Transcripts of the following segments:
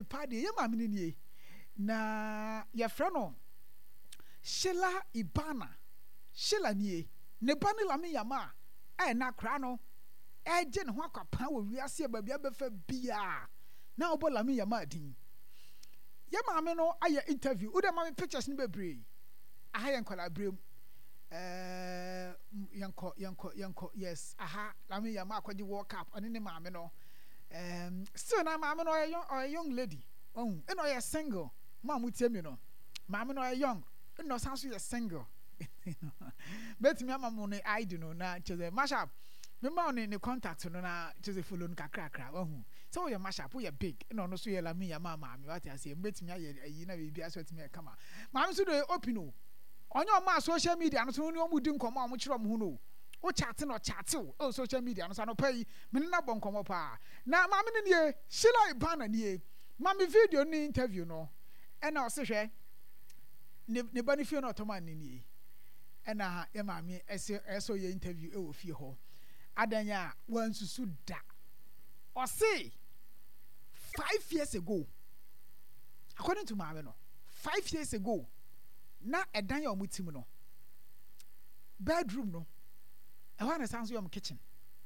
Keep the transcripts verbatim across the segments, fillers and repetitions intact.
party ye ma me ni na ye frɛ no Sheila Ibana Sheila ni ne ba ne Lamine Yamal e na kra no e je ne ho akwapan wo wiase ba bia befa bia na obo Lamine Yamal din ye ma me no aye interview wo de ma me pictures ni bebre aha ye nkwala brem eh yanko yanko yanko yes aha Lamine Yamal akwaji World Cup oni ne ma me no um still na ma me no a young, a young lady oh e no ye single ma mu tie me no ma me no a young e no san so ye single bet me ama mo ne I do no na cheze mashup me ma on ne contact no na cheze follow no kakra kakra oh so we mashup we big e no no so ye Lamine Yamal ma me what ase bet me aye ayi na be bia so timi e kama ma me so do open o onye o ma social media no so ne o mu di nkomo o mu kire o mu hu no o chat no chat o social media no so no pay me na bon nkomo pa na ma me ne Sheila Ibana nie ma me video ni interview no e na o se hwe ne ne ba ni fie no otoma ni nie e na e ma me ese eso ye interview e wo fie ho adanya wan susu da o se five years ago according to ma me no five years ago na edan ya omutim no bedroom no e wa na sanso yom kitchen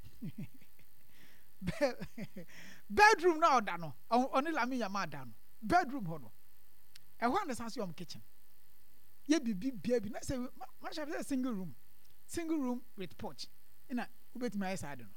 bedroom na oda no oni Lamine Yamal da no bedroom ho no e wa na sanso yom kitchen ye bibi bia bi na say ma sha be single room single room with porch ina ubeti my side no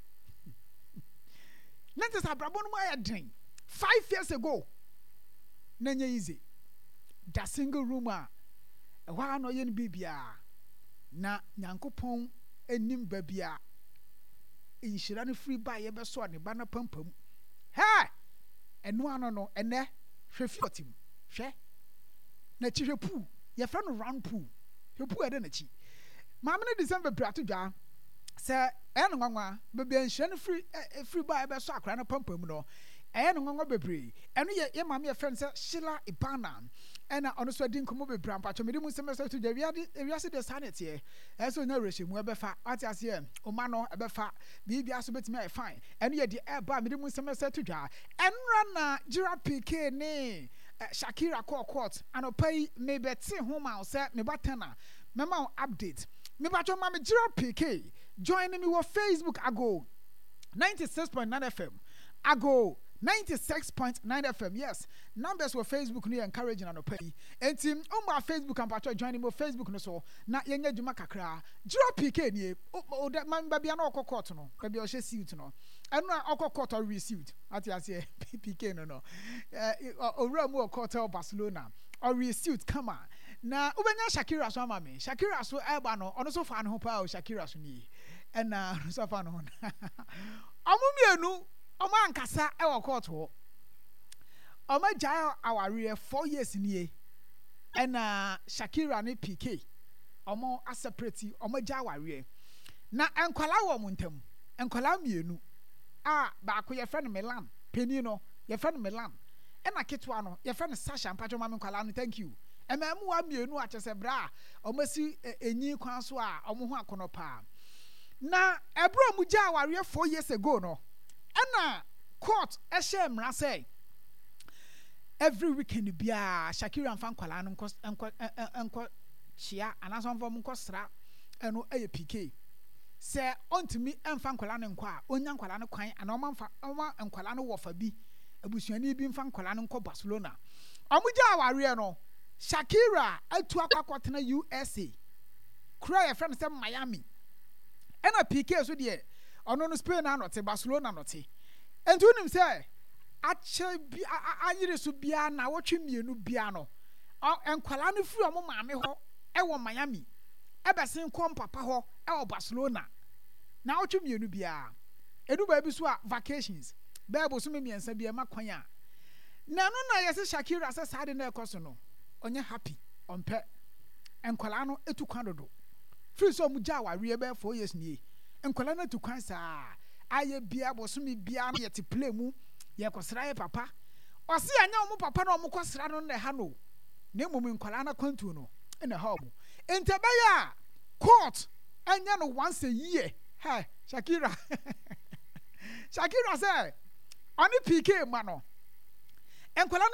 let us abrabo no ma ya den five years ago na nya easy da single room a e wa no ye no bibia na Nyankopon enim ba bia inhyira no free buy ye be so ne ba na pampam he eno ano no ene hwe fiotim hwe na chi hwe pu ye fra no round pool hwe pu ede na chi ma me December brato dwa se e no nwanwa be bia inhyira no free free buy ye be so akra na pampam no e no nwanwa bebre eno ye ye ma me ye friend se Sheila Ibana ena ono so din komo be bram pacho mede mu semester to jawiade ewiase de sanete e so na rehye mu ebefa ate ase o ma no ebefa bibia so betimi ai fine eno ye de e ba mede mu semester to dwa enra na Gira P K ne Shakira call court anopai me beti ho ma se me batana me ma update me pacho ma me Gira P K join me wo Facebook ago ninety-six point nine F M ago ninety-six point nine F M. Yes, numbers were Facebook no encouraging and pay. And team on my Facebook and patro joining me Facebook no so. Na yenye juma kakra. Gira P K ni o that man baby an oko court no. Baby o she suit no. And na oko court or received. Ati ase P K no no. Eh o ramu court or Barcelona. Or received come on. Na ubenya Shakira so ama me. Shakira so eba no ono so fa no pa o Shakira so ni. And na so fa no. Amumienu Oma ankasa e wo court ho. Oma jai aware four years nie. E na Shakira ne P K. Omo a separate omo jai aware. Na enkwala wo muntam. Enkwala mienu. Ah ba ko ye friend Milan. Peni no ye friend Milan. E na ketwa no ye friend Sasha mpacho ma enkwala no thank you. E ma mu wa mienu a chese bra. Omo si enyi kwan so a omo ho akonopa. Na ebro mu jai aware four years ago no. Anna court e share mra say every weekend bia Shakira and fan kwala no enko enko chia anaso mfo mko sra eno eye P K say ontimi emfa kwala no enko a onya kwala no kwan ana oma mfa oma enkwala no wofa bi abusuani bi mfa kwala no enko Barcelona omuja aware no Shakira atu akwakotena U S A kura your friend say Miami ena P K so de ono no Spain na note Barcelona note entu nim say ache bi ayire so bia na wotwe mienu bia no enkwala no firi omo maame ho e wo Miami e besen kom papa ho e wo Barcelona na wotwe mienu bia edu ba bi so a vacations bebo so memiensa bia makwan a na no na yese Shakira se sade na ekoso no onye happy ompe enkwala no etu kwan dodo firi so mu ja wa wie be four years nie enkwala na tu kwan sa aye bia bosomi bia na yete play mu ye kosra ye papa osi anya omu papa na omu kosra no na ha no na mum enkwala na kwantu no na ha omu entebe ya court anya no once a year hey Shakira Shakira say oni P K ma no enkwala